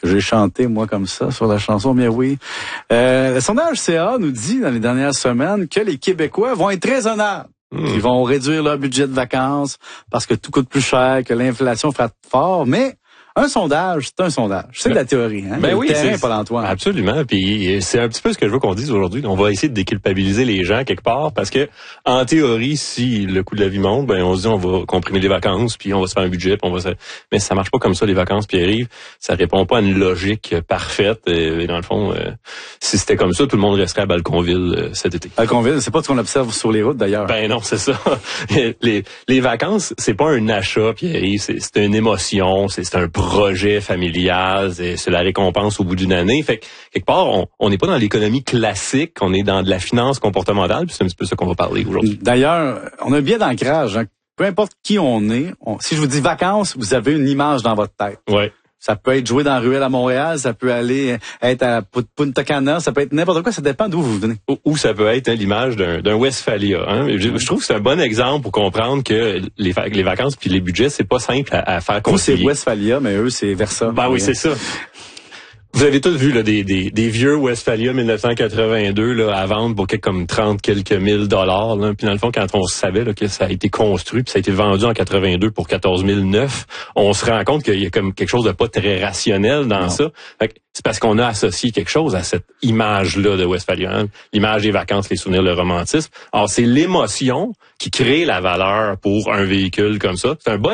que j'ai chanté, moi, comme ça, sur la chanson Bien oui. Le sondage CA nous dit, dans les dernières semaines, que les Québécois vont être raisonnables. Ils vont réduire leur budget de vacances parce que tout coûte plus cher, que l'inflation frappe fort, mais un sondage, c'est un sondage. C'est de la théorie, hein? Ben oui, le terrain, Paul-Antoine. Absolument. Puis c'est un petit peu ce que je veux qu'on dise aujourd'hui. On va essayer de déculpabiliser les gens quelque part parce que, en théorie, si le coût de la vie monte, ben on se dit on va comprimer les vacances, puis on va se faire un budget, puis mais ça marche pas comme ça les vacances, Pierre-Yves. Ça répond pas à une logique parfaite. Et dans le fond, si c'était comme ça, tout le monde resterait à Balconville cet été. Balconville, c'est pas ce qu'on observe sur les routes d'ailleurs. Ben non, c'est ça. Les vacances, c'est pas un achat, Pierre-Yves, c'est une émotion, c'est un projet familial, c'est la récompense au bout d'une année. Fait que, quelque part, on n'est pas dans l'économie classique, on est dans de la finance comportementale, puis c'est un petit peu ça qu'on va parler aujourd'hui. D'ailleurs, on a un biais d'ancrage, hein. Peu importe qui on est, si je vous dis vacances, vous avez une image dans votre tête. Ouais. Ça peut être jouer dans la ruelle à Montréal, ça peut aller être à Punta Cana, ça peut être n'importe quoi, ça dépend d'où vous venez. Ou ça peut être l'image d'un Westphalia. Hein? Je trouve que c'est un bon exemple pour comprendre que les vacances puis les budgets, c'est pas simple à faire concilier. Nous, c'est Westphalia, mais eux, c'est Versa. Ben oui, c'est ça. Vous avez tous vu là, des vieux Westphalia 1982 là, à vendre pour comme 30 quelques mille dollars. Là. Puis dans le fond, quand on savait là, que ça a été construit puis ça a été vendu en 82 pour 14 009, on se rend compte qu'il y a comme quelque chose de pas très rationnel dans ça. Fait que c'est parce qu'on a associé quelque chose à cette image-là de Westphalia. Hein? L'image des vacances, les souvenirs, le romantisme. Alors, c'est l'émotion qui crée la valeur pour un véhicule comme ça. C'est un bon